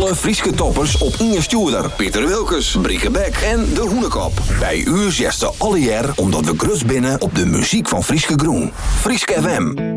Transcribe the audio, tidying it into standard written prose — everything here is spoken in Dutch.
alle Frieske toppers op Inge Stuurder, Pieter Wilkes, Brieke Beck en De Hoenekop. Bij u zesde alle jaar omdat we grus binnen op de muziek van Frieske Groen. Frieske FM.